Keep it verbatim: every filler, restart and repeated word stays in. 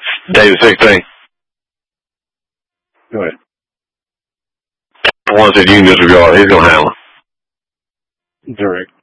David sixteen. Go ahead. One said you can disregard. He's gonna handle it. Direct.